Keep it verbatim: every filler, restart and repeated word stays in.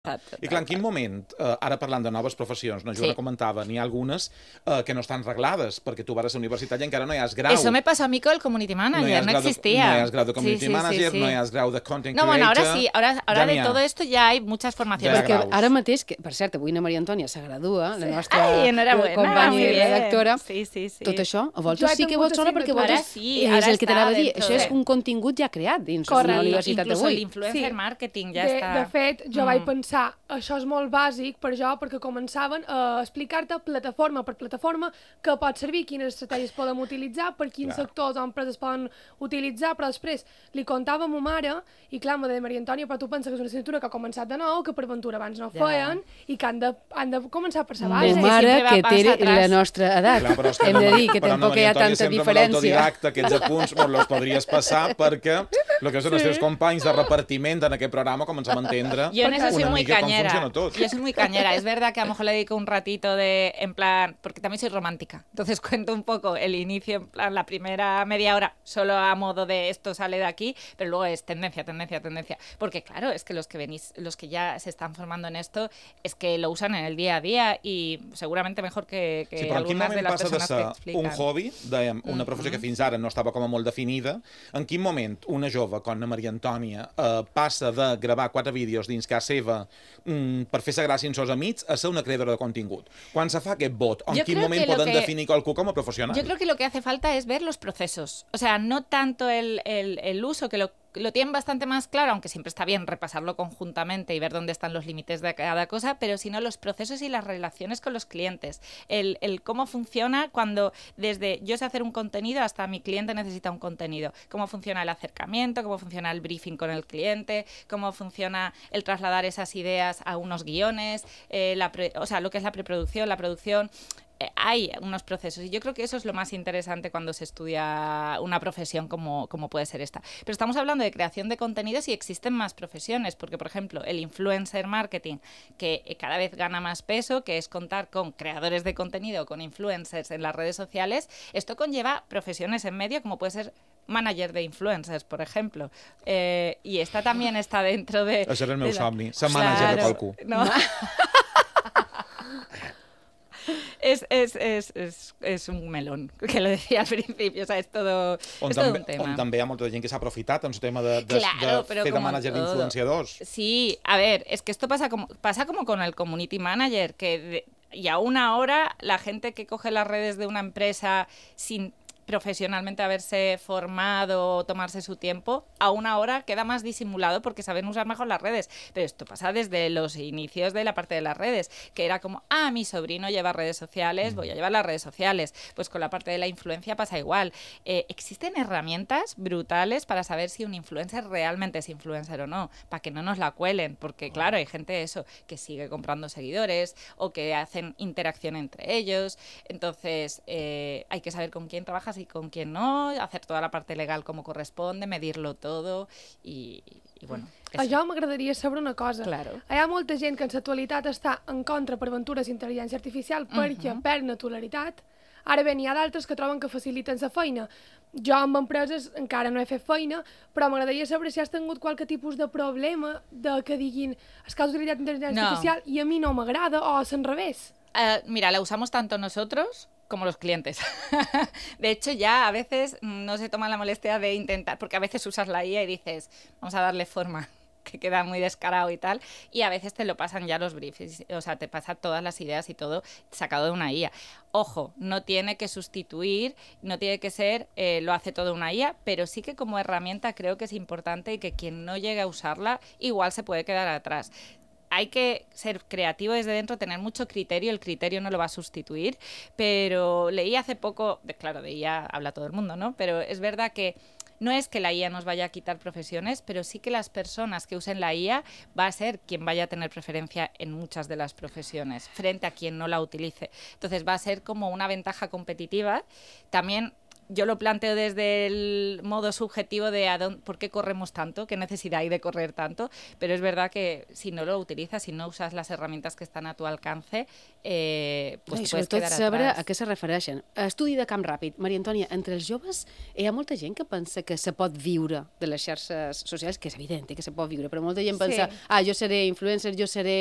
I clar, en quin moment, eh, ara parlant de noves professions, no, Joana sí. comentava, n'hi ha algunes eh, que no estan reglades, perquè tu vas a la universitat i encara no hi has grau. Eso me pasó a mí con el Community Manager, no, no existía. De, no hi has grau de Community sí, sí, Manager, sí, sí. no hi has grau de Content no, Creator... No, bueno, ahora sí, ahora, ahora de todo esto ya hay muchas formaciones. Ja perquè ara mateix, que, per cert, avui na Maria Antònia se gradua, sí. la nostra Ai, companya i redactora, sí, sí, sí. tot això, a vosaltres sí que ho vols sola perquè vosaltres sí, és el que t'anava a dir, això és un contingut ja creat dins de la universitat d'avui. Inclús l'influencer sí. marketing ja de, està... De fet, jo mm. vaig pensar, això és molt bàsic per jo, perquè començaven a explicar-te plataforma per plataforma que pot servir, quines estratègies podem utilitzar, per quins clar. sectors o empreses poden utilitzar, però després li contava a ma mare, i clar, me deia Maria Antònia, però tu penses que és una assignatura que ha començat de nou, que per ventura abans no ja. feien, i que han de, han de començar per sa base. Ma mare, que, que té la nostra edat, clar, hem de dir que tampoc hi ha tanta diferència. Aquests apunts mos los podries passar perquè el que són els teus companys de repartiment en aquest programa comencem a entendre jo en eso soy una muy mica cañera. com funciona tot. Yo soy muy cañera. Es verdad que a lo mejor le dedico un ratito de, en plan, porque también soy romántica. Entonces cuento un poco el inicio, en plan, la primera media hora, solo a modo de esto sale de aquí, pero luego es tendencia, tendencia, tendencia. Porque claro, es que los que venís, los que ya se están formando en esto, es que lo usan en el día a día y seguramente mejor que, que sí, però algunas de las personas de que explican. Un hobby, dèiem, una professió mm-hmm. que fins ara no estava com a molt definida, en quin moment una jove com la Maria Antònia eh, passa de gravar quatre vídeos dins casa seva mm, per fer-se gràcia amb els amics a ser una creadora de contingut? Quan se fa aquest vot? En yo quin moment poden que, definir qualcú com a professional? Yo creo que lo que hace falta es ver los procesos. O sea, no tanto el, el, el uso, que lo lo tienen bastante más claro, aunque siempre está bien repasarlo conjuntamente y ver dónde están los límites de cada cosa, pero sino los procesos y las relaciones con los clientes. El, el cómo funciona cuando desde yo sé hacer un contenido hasta mi cliente necesita un contenido. Cómo funciona el acercamiento, cómo funciona el briefing con el cliente, cómo funciona el trasladar esas ideas a unos guiones, eh, la pre, o sea, lo que es la preproducción, la producción... Hay unos procesos y yo creo que eso es lo más interesante cuando se estudia una profesión como, como puede ser esta. Pero estamos hablando de creación de contenidos y existen más profesiones, porque por ejemplo el influencer marketing, que cada vez gana más peso, que es contar con creadores de contenido, con influencers en las redes sociales, esto conlleva profesiones en medio como puede ser manager de influencers, por ejemplo. Eh, y esta también está dentro de... Això era el meu de la... somni, ser manager de qualcú. No. Es, es, es, es, es un melón, que lo decía al principio, o sea, es todo, on es todo també, un tema. On també hi ha molta gent que s'ha aprofitat en el tema de, de, claro, de fer de manager todo. d'influenciadors. Sí, a ver, es que esto pasa como, pasa como con el community manager, que de, y aún ahora la gente que coge las redes de una empresa sin profesionalmente haberse formado o tomarse su tiempo, aún ahora queda más disimulado porque saben usar mejor las redes. Pero esto pasa desde los inicios de la parte de las redes, que era como, ah, mi sobrino lleva redes sociales, voy a llevar las redes sociales. Pues con la parte de la influencia pasa igual. Eh, existen herramientas brutales para saber si un influencer realmente es influencer o no, para que no nos la cuelen, porque claro, hay gente eso que sigue comprando seguidores o que hacen interacción entre ellos. Entonces, eh, hay que saber con quién trabajas y con quién no, hacer toda la parte legal como corresponde, medirlo todo i, i bueno... A jo m'agradaria saber una cosa. Claro. Hi ha molta gent que en l'actualitat està en contra per aventures d'intel·ligència artificial perquè uh -huh. perd naturalitat. Ara bé, n'hi ha d'altres que troben que faciliten la feina. Jo amb empreses encara no he fet feina, però m'agradaria saber si has tingut qualque tipus de problema de que diguin es que has utilitzat intel·ligència no. artificial i a mi no m'agrada o és al revés. Uh, mira, la usamos tanto nosotros como los clientes. De hecho, ya a veces no se toman la molestia de intentar, porque a veces usas la I A y dices, vamos a darle forma, que queda muy descarado y tal, y a veces te lo pasan ya los briefs, o sea, te pasan todas las ideas y todo sacado de una I A. Ojo, no tiene que sustituir, no tiene que ser, eh, lo hace todo una I A, pero sí que como herramienta creo que es importante y que quien no llegue a usarla igual se puede quedar atrás. Hay que ser creativo desde dentro, tener mucho criterio, el criterio no lo va a sustituir, pero leí hace poco, de, claro, de I A habla todo el mundo, ¿no? Pero es verdad que no es que la I A nos vaya a quitar profesiones, pero sí que las personas que usen la I A va a ser quien vaya a tener preferencia en muchas de las profesiones, frente a quien no la utilice. Entonces va a ser como una ventaja competitiva. También yo lo planteo desde el modo subjetivo de a dónde, por qué corremos tanto, qué necesidad hay de correr tanto, pero es verdad que si no lo utilizas, si no usas las herramientas que están a tu alcance, eh, pues no, te puedes quedar atrás. Saber a què se refereixen. Estudi de camp ràpid. Maria Antònia, entre els joves hi ha molta gent que pensa que se pot viure de les xarxes socials, que és evident que se pot viure, però molta gent pensa, sí. ah, jo seré influencer, jo seré